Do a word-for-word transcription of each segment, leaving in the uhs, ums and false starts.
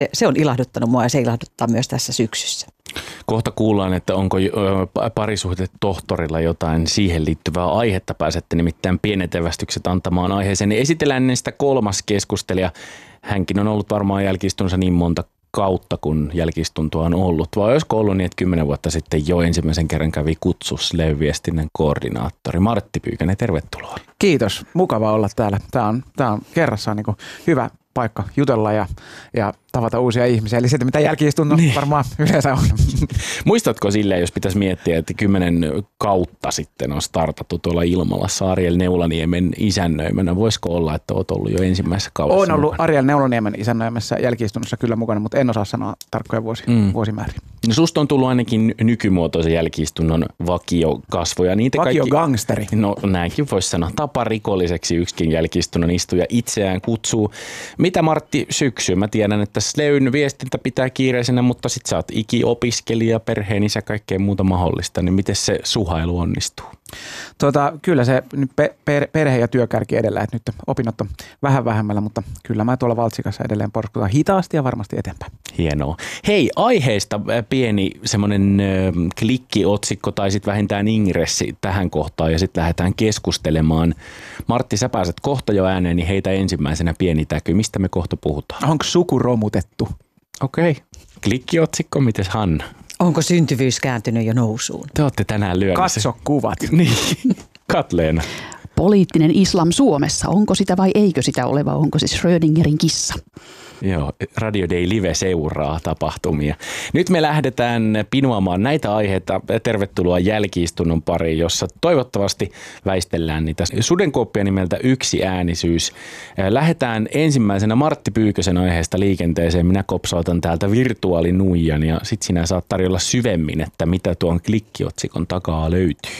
se on ilahduttanut mua ja se ilahduttaa myös tässä syksyssä. Kohta kuullaan, että onko parisuhde tohtorilla jotain siihen liittyvää aihetta. Pääsette nimittäin pienet evästykset antamaan aiheeseen. Esitellään niistä kolmas keskustelija. Hänkin on ollut varmaan jälki-istunnossa niin monta kautta, kun jälki-istuntoa on ollut. Vai olisiko ollut niin, että kymmenen vuotta sitten jo ensimmäisen kerran kävi kutsus Levy-viestinnän koordinaattori Martti Pyykänen. Tervetuloa. Kiitos. Mukava olla täällä. Tämä on, tämä on kerrassaan niin kuin hyvä paikka jutella ja, ja tavata uusia ihmisiä. Eli se, mitä jälki-istunto niin varmaan yleensä on. Muistatko silleen, jos pitäisi miettiä, että kymmenen kautta sitten on startattu tuolla Ilmalassa Ariel Neulaniemen isännöimänä. Voisiko olla, että olet ollut jo ensimmäisessä kaudessa? Olen ollut Ariel Neulaniemen isännöimässä jälki-istunnossa kyllä mukana, mutta en osaa sanoa tarkkoja vuosi, mm. vuosimääriä. No susta on tullut ainakin nykymuotoisen jälki-istunnon vakiokasvoja. Niitä vakiogangsteri. Kaikki, no näinkin voisi sanoa. Taparikolliseksi yksikin jälki-istunnon istuja itseään kutsuu. Mitä Martti syksyyn? Mä tiedän, että Sleyn viestintä pitää kiireisenä, mutta sit sä oot ikiopiskelija, perheenisä, kaikkea muuta mahdollista. Niin miten se suhailu onnistuu? Tota, kyllä se pe- per- perhe ja työkärki edellä, että nyt opinnot on vähän vähemmällä, mutta kyllä mä tuolla Valtsikassa edelleen porskutaan hitaasti ja varmasti eteenpäin. Hienoa. Hei, aiheesta pieni semmoinen klikkiotsikko tai sitten vähintään ingressi tähän kohtaan ja sitten lähdetään keskustelemaan. Martti, sä pääset kohta jo ääneen, niin heitä ensimmäisenä pieni täky. Mistä me kohta puhutaan? Onko suku romutettu? Okei. Okay. Klikkiotsikko, mites Hanna? Onko syntyvyys kääntynyt jo nousuun? Te olette tänään lyömässä. Katso kuvat. Niin. Katleena. Poliittinen islam Suomessa. Onko sitä vai eikö sitä ole, vai onko se Schrödingerin kissa? Joo, Radio Day Live seuraa tapahtumia. Nyt me lähdetään pinuamaan näitä aiheita. Tervetuloa jälki-istunnon pariin, jossa toivottavasti väistellään niitä sudenkooppia nimeltä yksi äänisyys. Lähdetään ensimmäisenä Martti Pyykösen aiheesta liikenteeseen. Minä kopsautan täältä virtuaalinuijan ja sit sinä saat tarjolla syvemmin, että mitä tuon klikkiotsikon takaa löytyy.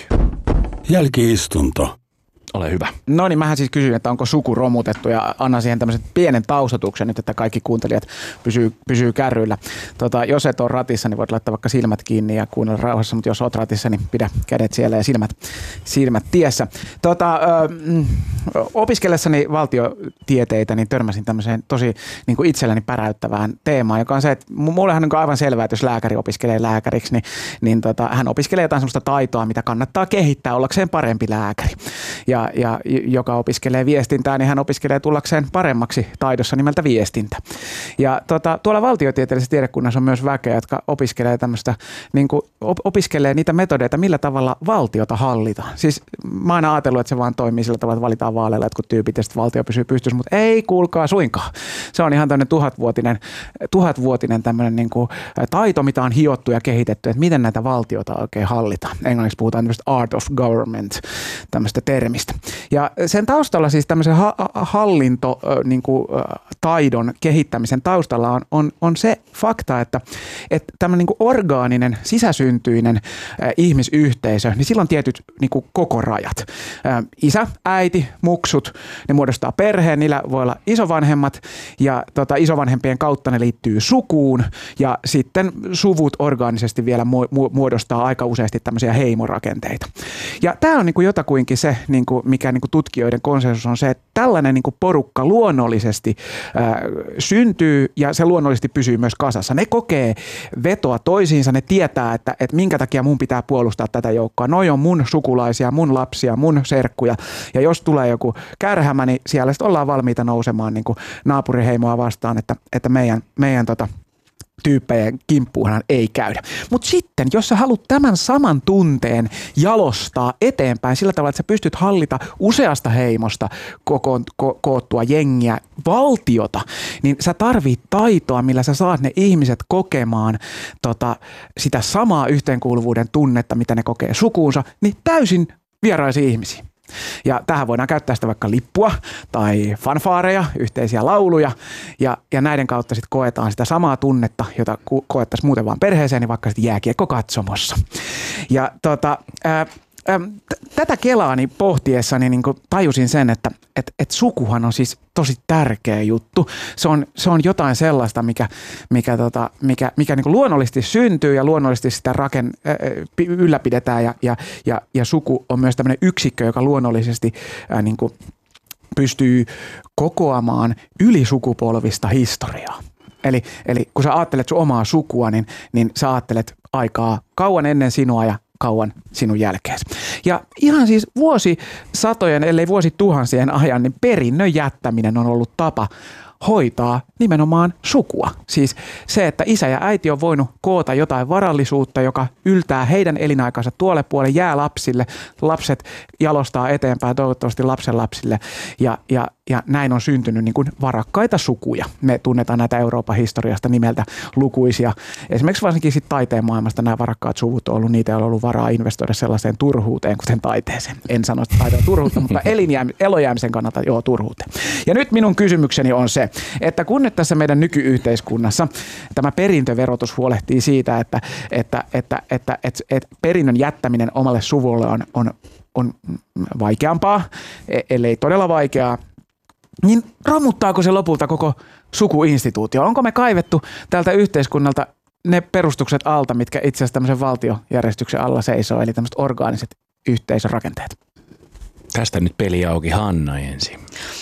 Jälki-istunto. Ole hyvä. No niin, mähän siis kysyin, että onko suku romutettu ja annan siihen tämmöisen pienen taustatuksen nyt, että kaikki kuuntelijat pysyy, pysyy kärryillä. Tota, jos et ole ratissa, niin voit laittaa vaikka silmät kiinni ja kuunnella rauhassa, mutta jos oot ratissa, niin pidä kädet siellä ja silmät, silmät tiessä. Tota, ö, opiskellessani valtiotieteitä, niin törmäsin tämmöiseen tosi niin kuin itselleni päräyttävään teemaan, joka on se, että mullehan on aivan selvää, että jos lääkäri opiskelee lääkäriksi, niin, niin tota, hän opiskelee jotain semmoista taitoa, mitä kannattaa kehittää ollakseen parempi lääkäri. Ja Ja, joka opiskelee viestintää, niin hän opiskelee tullakseen paremmaksi taidossa nimeltä viestintä. Ja tota, tuolla valtiotieteellisessä tiedekunnassa on myös väkeä, jotka opiskelee tämmöistä, niin kuin op- opiskelee niitä metodeita, millä tavalla valtiota hallitaan. Siis mä aina ajatellut, että se vaan toimii sillä tavalla, että valitaan vaaleilla jotkut tyypit ja sitten valtio pysyy pystyssä, mutta ei kuulkaa suinkaan. Se on ihan tämmöinen tuhatvuotinen, tuhatvuotinen tämmöinen niin kuin taito, mitä on hiottu ja kehitetty, että miten näitä valtiota oikein hallitaan. Englanniksi puhutaan tämmöistä art of government, tämmöistä termistä. Ja sen taustalla siis tämmöisen ha- hallintotaidon niin kuin, taidon kehittämisen taustalla on, on, on se fakta, että, että tämmöinen niin kuin orgaaninen, sisäsyntyinen äh, ihmisyhteisö, niin sillä on tietyt niin kuin koko rajat. Äh, isä, äiti, muksut, ne muodostaa perheen, niillä voi olla isovanhemmat ja tota, isovanhempien kautta ne liittyy sukuun ja sitten suvut orgaanisesti vielä mu- muodostaa aika useasti tämmöisiä heimorakenteita. Ja tämä on niin kuin jotakuinkin se, niin kuin, mikä niin kuin tutkijoiden konsensus on se, että tällainen niin kuin porukka luonnollisesti ää, syntyy ja se luonnollisesti pysyy myös kasassa. Ne kokee vetoa toisiinsa, ne tietää, että, että minkä takia mun pitää puolustaa tätä joukkoa. Noi on mun sukulaisia, mun lapsia, mun serkkuja ja jos tulee joku kärhämä, niin siellä sitten ollaan valmiita nousemaan niin kuin naapuriheimoa vastaan, että, että meidän, meidän tota, tyyppejä kimppuunhan ei käydä. Mutta sitten, jos sä haluat tämän saman tunteen jalostaa eteenpäin sillä tavalla, että sä pystyt hallita useasta heimosta kokoon, ko- koottua jengiä, valtiota, niin sä tarvit taitoa, millä sä saat ne ihmiset kokemaan tota, sitä samaa yhteenkuuluvuuden tunnetta, mitä ne kokee sukuunsa, niin täysin vieraisia ihmisiä. Ja tähän voidaan käyttää sitä vaikka lippua tai fanfaareja, yhteisiä lauluja ja, ja näiden kautta sitten koetaan sitä samaa tunnetta, jota koettaisiin muuten vaan perheeseen, niin vaikka sitten jääkiekkokatsomossa. Ja tota, ää, ää, t- tätä kelaani pohtiessani niin kuin tajusin sen, että et, et sukuhan on siis tosi tärkeä juttu. Se on, se on jotain sellaista, mikä, mikä, tota, mikä, mikä niin kuin luonnollisesti syntyy ja luonnollisesti sitä raken, ää, ylläpidetään ja, ja, ja, ja suku on myös tämmöinen yksikkö, joka luonnollisesti ää, niin kuin pystyy kokoamaan ylisukupolvista historiaa. Eli, eli kun sä ajattelet sun omaa sukua, niin, niin sä ajattelet aikaa kauan ennen sinua ja kauan sinun jälkeesi. Ja ihan siis vuosisatojen, ellei vuosituhansien ajan, niin perinnön jättäminen on ollut tapa hoitaa nimenomaan sukua. Siis se, että isä ja äiti on voinut koota jotain varallisuutta, joka yltää heidän elinaikansa tuolle puolelle, jää lapsille, lapset jalostaa eteenpäin toivottavasti lapsenlapsille ja, ja, ja näin on syntynyt niin kuin varakkaita sukuja. Me tunnetaan näitä Euroopan historiasta nimeltä lukuisia. Esimerkiksi varsinkin sit taiteen maailmasta nämä varakkaat suvut on ollut niitä, joilla on ollut varaa investoida sellaiseen turhuuteen, kuten taiteeseen. En sano, että taite on turhuutta, mutta elinjääm- elojäämisen kannalta joo turhuuteen. Ja nyt minun kysymykseni on se, että kun nyt tässä meidän nykyyhteiskunnassa tämä perintöverotus huolehtii siitä, että, että, että, että, että, että perinnön jättäminen omalle suvulle on, on, on vaikeampaa, ellei todella vaikeaa, niin romuttaako se lopulta koko sukuinstituutio? Onko me kaivettu tältä yhteiskunnalta ne perustukset alta, mitkä itse asiassa tämmöisen valtiojärjestyksen alla seisoo, eli tämmöiset orgaaniset yhteisörakenteet? Tästä nyt peli auki, Hanna ensin.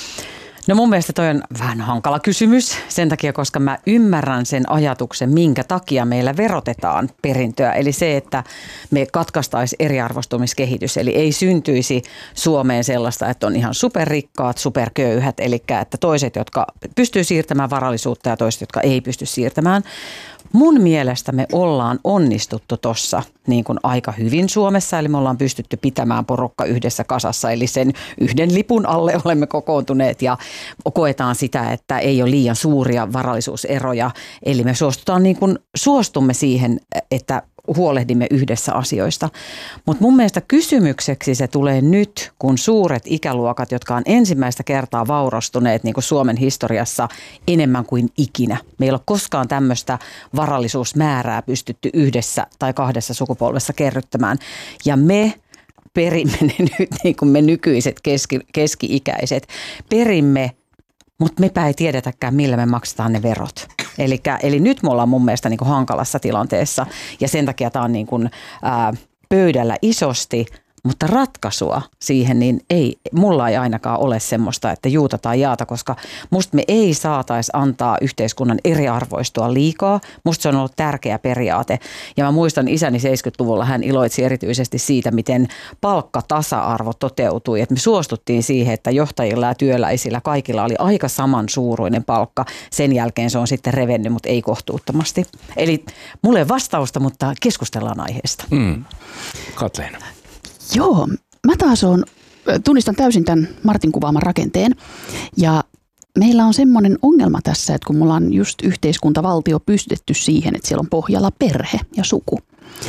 No mun mielestä toi on vähän hankala kysymys sen takia, koska mä ymmärrän sen ajatuksen, minkä takia meillä verotetaan perintöä. Eli se, että me katkaistaisi eriarvostumiskehitys, eli ei syntyisi Suomeen sellaista, että on ihan superrikkaat, superköyhät, eli että toiset, jotka pystyy siirtämään varallisuutta ja toiset, jotka ei pysty siirtämään. Mun mielestä me ollaan onnistuttu tuossa niin kuin aika hyvin Suomessa, eli me ollaan pystytty pitämään porukka yhdessä kasassa, eli sen yhden lipun alle olemme kokoontuneet ja koetaan sitä, että ei ole liian suuria varallisuuseroja, eli me suostutaan niin kuin, suostumme siihen, että huolehdimme yhdessä asioista. Mutta mun mielestä kysymykseksi se tulee nyt, kun suuret ikäluokat, jotka on ensimmäistä kertaa vaurastuneet niin kuin Suomen historiassa enemmän kuin ikinä. Meillä ei ole koskaan tämmöistä varallisuusmäärää pystytty yhdessä tai kahdessa sukupolvessa kerryttämään. Ja me perimme ne nyt, niin kuin me nykyiset keski, keski-ikäiset, perimme, mutta mepä ei tiedetäkään, millä me maksetaan ne verot. Elikkä, eli nyt me ollaan mun mielestä niin kuin hankalassa tilanteessa ja sen takia tämä on niin kuin, ää, pöydällä isosti, mutta ratkaisua siihen niin ei, mulla ei ainakaan ole semmoista, että juuta tai jaata, koska musta me ei saataisi antaa yhteiskunnan eriarvoistua liikaa. Musta se on ollut tärkeä periaate ja mä muistan isäni seitsemänkymmentäluvulla hän iloitsi erityisesti siitä, miten palkkatasa-arvo toteutui. Että me suostuttiin siihen, että johtajilla ja työläisillä kaikilla oli aika samansuuruinen palkka. Sen jälkeen se on sitten revennyt, mutta ei kohtuuttomasti. Eli mulle ei vastausta, mutta keskustellaan aiheesta. Mm. Katleena. Joo, mä taas on, tunnistan täysin tämän Martin kuvaaman rakenteen ja meillä on semmoinen ongelma tässä, että kun me ollaan just yhteiskuntavaltio pystytetty siihen, että siellä on pohjalla perhe ja suku.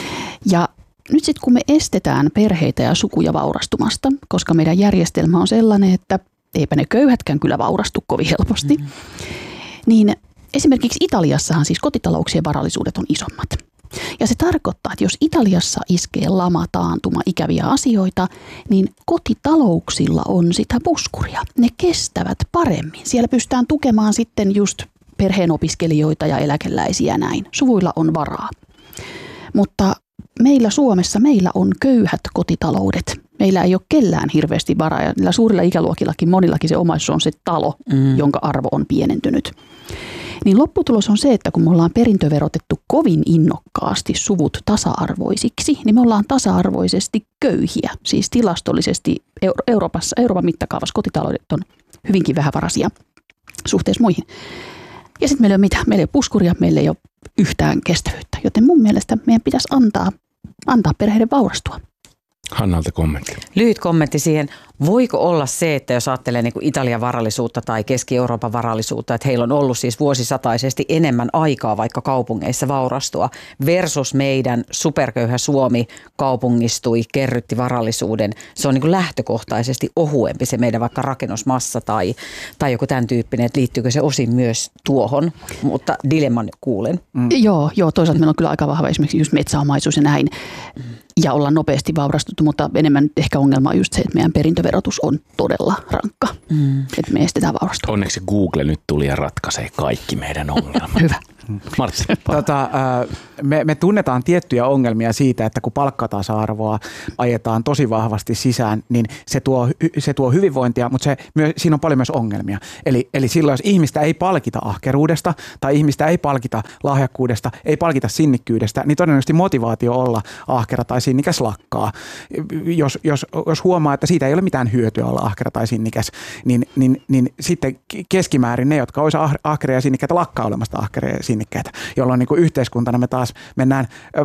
Ja nyt sitten kun me estetään perheitä ja sukuja vaurastumasta, koska meidän järjestelmä on sellainen, että eipä ne köyhätkään kyllä vaurastu kovin helposti, mm-hmm. niin esimerkiksi Italiassahan siis kotitalouksien varallisuudet on isommat. Ja se tarkoittaa, että jos Italiassa iskee lama, taantuma, ikäviä asioita, niin kotitalouksilla on sitä puskuria. Ne kestävät paremmin. Siellä pystytään tukemaan sitten just perheen opiskelijoita ja eläkeläisiä näin. Suvuilla on varaa. Mutta meillä Suomessa meillä on köyhät kotitaloudet. Meillä ei ole kellään hirveästi varaa ja niillä suurilla ikäluokillakin monillakin se omaisuus on se talo, mm. jonka arvo on pienentynyt. Niin lopputulos on se, että kun me ollaan perintöverotettu kovin innokkaasti suvut tasa-arvoisiksi, niin me ollaan tasa-arvoisesti köyhiä. Siis tilastollisesti Euroopassa, Euroopan mittakaavassa kotitaloudet on hyvinkin vähävaraisia suhteessa muihin. Ja sitten meillä ei ole mitään, meillä ei ole puskuria, meillä ei ole yhtään kestävyyttä. Joten mun mielestä meidän pitäisi antaa, antaa perheiden vaurastua. Hannalta kommentti. Lyhyt kommentti siihen. Voiko olla se, että jos ajattelee niin kuin Italian varallisuutta tai Keski-Euroopan varallisuutta, että heillä on ollut siis vuosisataisesti enemmän aikaa vaikka kaupungeissa vaurastua versus meidän superköyhä Suomi kaupungistui, kerrytti varallisuuden. Se on niin kuin lähtökohtaisesti ohuempi se meidän vaikka rakennusmassa tai, tai joku tämän tyyppinen, että liittyykö se osin myös tuohon, mutta dilemman kuulen. Mm. Joo, joo, toisaalta meillä on kyllä aika vahva esimerkiksi just metsäomaisuus ja näin. Mm. Ja ollaan nopeasti vaurastuttu, mutta enemmän nyt ehkä ongelma on just se, että meidän perintöverotus on todella rankka. Mm. Että me estetään vaurastua. Onneksi Google nyt tuli ja ratkaisee kaikki meidän ongelmat. Hyvä. Martti. Tota, me, me tunnetaan tiettyjä ongelmia siitä, että kun palkkatasa-arvoa ajetaan tosi vahvasti sisään, niin se tuo, se tuo hyvinvointia, mutta se, myös, siinä on paljon myös ongelmia. Eli, eli silloin, jos ihmistä ei palkita ahkeruudesta tai ihmistä ei palkita lahjakkuudesta, ei palkita sinnikkyydestä, niin todennäköisesti motivaatio olla ahkera tai sinnikäs lakkaa. Jos, jos, jos huomaa, että siitä ei ole mitään hyötyä olla ahkera tai sinnikäs, niin, niin, niin sitten keskimäärin ne, jotka olisi ahkeria ja sinnikkäitä, lakkaa olemasta ahkeria ja sinnikkäitä, jolloin niin kuin yhteiskuntana me taas mennään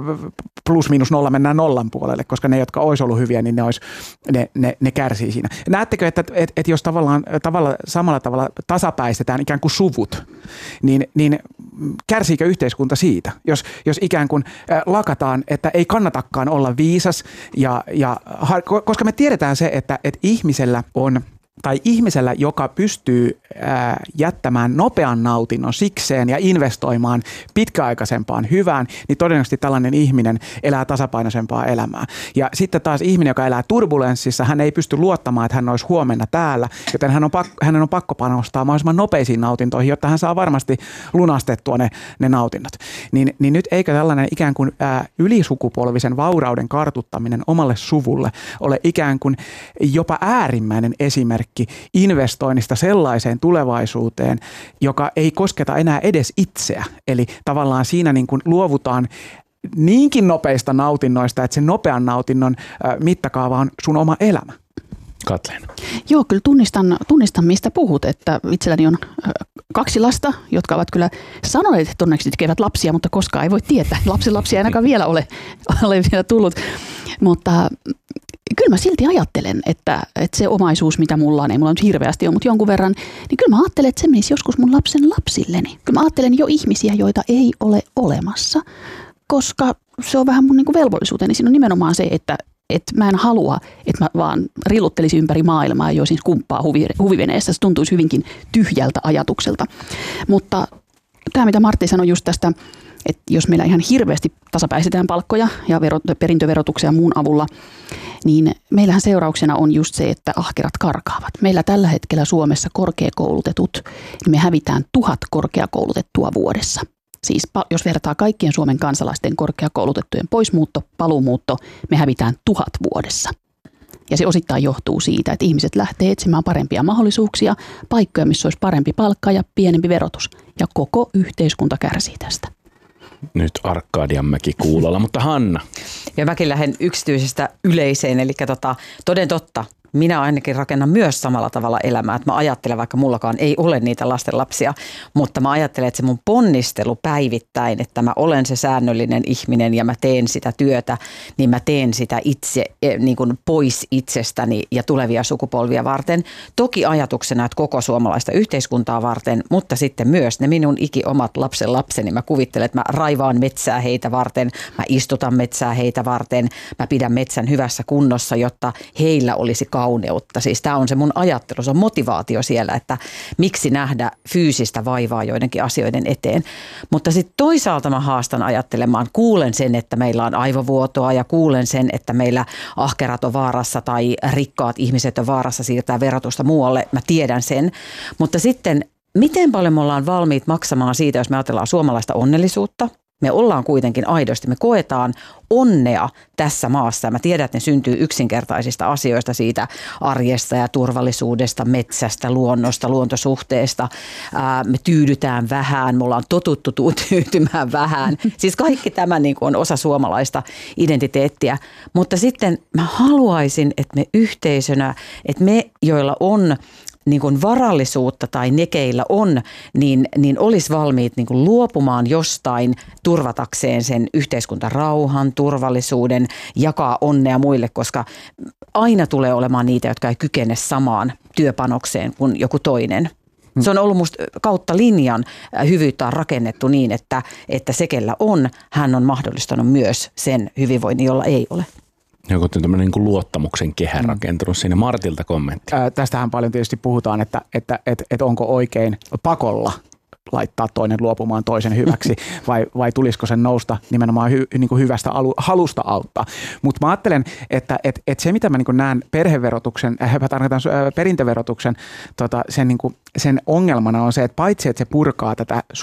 plus miinus nolla, mennään nollan puolelle, koska ne, jotka olisi ollut hyviä, niin ne, olisi, ne, ne, ne kärsii siinä. Näettekö, että, että, että jos tavallaan, tavalla, samalla tavalla tasapäistetään ikään kuin suvut, niin, niin kärsiikö yhteiskunta siitä, jos, jos ikään kuin lakataan, että ei kannatakaan olla viisas, ja, ja, koska me tiedetään se, että, että ihmisellä on tai ihmisellä, joka pystyy ää, jättämään nopean nautinnon sikseen ja investoimaan pitkäaikaisempaan hyvään, niin todennäköisesti tällainen ihminen elää tasapainoisempaa elämää. Ja sitten taas ihminen, joka elää turbulenssissa, hän ei pysty luottamaan, että hän olisi huomenna täällä, joten hän on pakko, hänen on pakko panostaa mahdollisimman nopeisiin nautintoihin, jotta hän saa varmasti lunastettua ne, ne nautinnot. Niin, niin nyt eikö tällainen ikään kuin ää, ylisukupolvisen vaurauden kartuttaminen omalle suvulle ole ikään kuin jopa äärimmäinen esimerkki investoinnista sellaiseen tulevaisuuteen, joka ei kosketa enää edes itseä. Eli tavallaan siinä niin kuin luovutaan niinkin nopeista nautinnoista, että sen nopean nautinnon mittakaava on sun oma elämä. Katleena. Joo, kyllä tunnistan, tunnistan mistä puhut, että itselläni on kaksi lasta, jotka ovat kyllä sanoneet, että onneksi tekevät lapsia, mutta koskaan ei voi tietää. Lapsen lapsia ei ainakaan vielä ole, ole vielä tullut, mutta kyllä mä silti ajattelen, että, että se omaisuus, mitä mulla on, ei mulla nyt hirveästi ole, mutta jonkun verran, niin kyllä mä ajattelen, että se menisi joskus mun lapsen lapsilleni. Kyllä mä ajattelen jo ihmisiä, joita ei ole olemassa, koska se on vähän mun niin kuin velvollisuuteni. Siinä on nimenomaan se, että, että mä en halua, että mä vaan rilluttelisin ympäri maailmaa ja joisin kumppaa huvi, huviveneessä. Se tuntuisi hyvinkin tyhjältä ajatukselta. Mutta tämä, mitä Martti sanoi just tästä, että jos meillä ihan hirveästi tasapäistetään palkkoja ja verot, perintöverotuksia muun avulla, niin meillähän seurauksena on just se, että ahkerat karkaavat. Meillä tällä hetkellä Suomessa korkeakoulutetut, niin me hävitään tuhat korkeakoulutettua vuodessa. Siis jos vertaa kaikkien Suomen kansalaisten korkeakoulutettujen poismuutto, paluumuutto, me hävitään tuhat vuodessa. Ja se osittain johtuu siitä, että ihmiset lähtee etsimään parempia mahdollisuuksia, paikkoja, missä olisi parempi palkka ja pienempi verotus. Ja koko yhteiskunta kärsii tästä. Nyt Arkadianmäki kuulolla, mutta Hanna. Ja mäkin lähden yksityisestä yleiseen, eli tota, toden totta. Minä ainakin rakennan myös samalla tavalla elämää, että mä ajattelen, vaikka mullakaan ei ole niitä lastenlapsia, mutta mä ajattelen, että se mun ponnistelu päivittäin, että mä olen se säännöllinen ihminen ja mä teen sitä työtä, niin mä teen sitä itse niin kuin pois itsestäni ja tulevia sukupolvia varten. Toki ajatuksena, että koko suomalaista yhteiskuntaa varten, mutta sitten myös ne minun ikiomat lapsen lapseni. Mä kuvittelen, että mä raivaan metsää heitä varten, mä istutan metsää heitä varten, mä pidän metsän hyvässä kunnossa, jotta heillä olisi kauneutta. Siis tämä on se mun ajattelu, se on motivaatio siellä, että miksi nähdä fyysistä vaivaa joidenkin asioiden eteen. Mutta sitten toisaalta mä haastan ajattelemaan, kuulen sen, että meillä on aivovuotoa ja kuulen sen, että meillä ahkerat on vaarassa tai rikkaat ihmiset on vaarassa siirtää verotusta muualle. Mä tiedän sen, mutta sitten miten paljon me ollaan valmiit maksamaan siitä, jos me ajatellaan suomalaista onnellisuutta? Me ollaan kuitenkin aidosti, me koetaan onnea tässä maassa. Mä tiedän, että ne syntyy yksinkertaisista asioista, siitä arjesta ja turvallisuudesta, metsästä, luonnosta, luontosuhteesta. Ää, me tyydytään vähän, me ollaan totuttu tyytymään vähän. Siis kaikki tämä niin kuin on osa suomalaista identiteettiä. Mutta sitten mä haluaisin, että me yhteisönä, että me, joilla on niin kuin varallisuutta tai ne, keillä on, niin, niin olisi valmiit niin kuin luopumaan jostain turvatakseen sen yhteiskuntarauhan, turvallisuuden, jakaa onnea muille, koska aina tulee olemaan niitä, jotka ei kykene samaan työpanokseen kuin joku toinen. Se on ollut musta kautta linjan hyvyyttä on rakennettu niin, että, että se, kellä on, hän on mahdollistanut myös sen hyvinvoinnin, jolla ei ole. Joku tämmöinen niin kuin luottamuksen kehä rakentunut siinä. Martilta kommentti. Ää, tästähän paljon tietysti puhutaan, että, että, että, että onko oikein pakolla laittaa toinen luopumaan toisen hyväksi vai, vai tulisiko sen nousta nimenomaan hy, niin kuin hyvästä alu, halusta auttaa. Mutta mä ajattelen, että et, et se mitä mä niin kuin näen perheverotuksen, äh, tarkoitan äh, perintöverotuksen, tota, sen, niin kuin, sen ongelmana on se, että paitsi että se purkaa tätä suku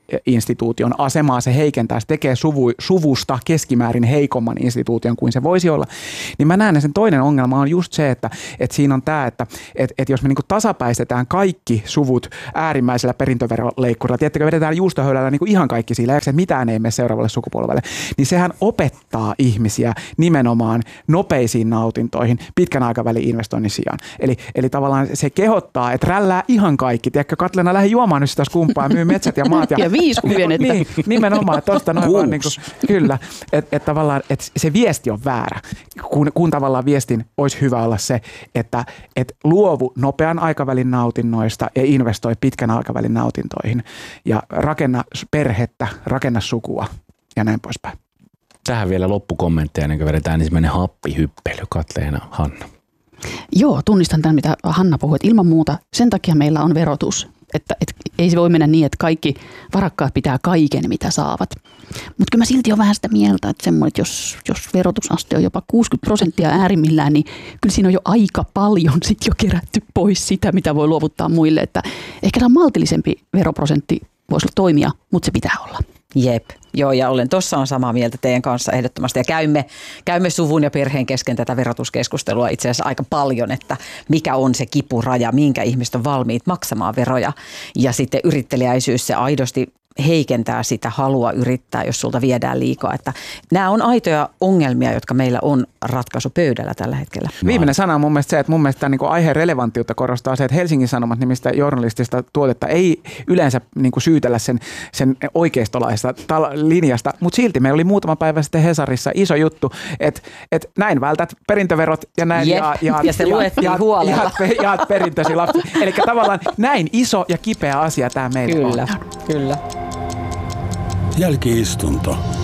instituution asemaa, se heikentää, se tekee suvu, suvusta keskimäärin heikomman instituution kuin se voisi olla, niin mä näen, että sen toinen ongelma on just se, että, että siinä on tämä, että että, että jos me niinku tasapäistetään kaikki suvut äärimmäisellä perintöveroleikkurilla, tiettäkö, vedetään juustohöylällä niinku ihan kaikki sillä, että mitään ei mene seuraavalle sukupolvelle, niin sehän opettaa ihmisiä nimenomaan nopeisiin nautintoihin pitkän aikavälin investoinnin sijaan. Eli, eli tavallaan se kehottaa, että rällää ihan kaikki. Tiedätkö, Katleena, lähde juomaan nyt sitä skumppaa ja myy metsät ja maat. Ja, ja viisi kymmenettä. Niin, nimenomaan. Tosta noin vaan, niin kuin, kyllä. Että et tavallaan et se viesti on väärä, kun, kun tavallaan viestin olisi hyvä olla se, että et luovu nopean aikavälin nautinnoista ja investoi pitkän aikavälin nautintoihin ja rakenna perhettä, rakenna sukua ja näin poispäin. Tähän vielä loppukommentteja, ennen kuin vedetään ensimmäinen happihyppely. Katleena, Hanna. Joo, tunnistan tämän, mitä Hanna puhui, että ilman muuta sen takia meillä on verotus. Että, että ei se voi mennä niin, että kaikki varakkaat pitää kaiken, mitä saavat. Mutta kyllä mä silti olen vähän sitä mieltä, että semmoinen, että jos, jos verotusaste on jopa kuusikymmentä prosenttia äärimmillään, niin kyllä siinä on jo aika paljon sit jo kerätty pois sitä, mitä voi luovuttaa muille. Että ehkä tämä maltillisempi veroprosentti voisi toimia, mutta se pitää olla. Jep, joo, ja olen tuossa on samaa mieltä teidän kanssa ehdottomasti ja käymme, käymme suvun ja perheen kesken tätä verotuskeskustelua itse asiassa aika paljon, että mikä on se kipuraja, minkä ihmiset on valmiit maksamaan veroja ja sitten yritteliäisyys se aidosti heikentää sitä halua yrittää, jos sulta viedään liikaa. Että nämä on aitoja ongelmia, jotka meillä on ratkaisupöydällä tällä hetkellä. Viimeinen sana on mun mielestä se, että mun mielestä tämän niin aiheen relevanttiutta korostaa se, että Helsingin Sanomat nimistä journalistista tuotetta ei yleensä niin kuin syytellä sen, sen oikeistolaista tal- linjasta, mutta silti meillä oli muutama päivä sitten Hesarissa iso juttu, että, että näin vältät perintöverot ja näin Jep, ja, ja, ja se luettiin ja, huolella. jaat, jaat perintösi lapsi. Eli tavallaan näin iso ja kipeä asia tämä meillä kyllä, on. Kyllä, kyllä. Jälki-istunto.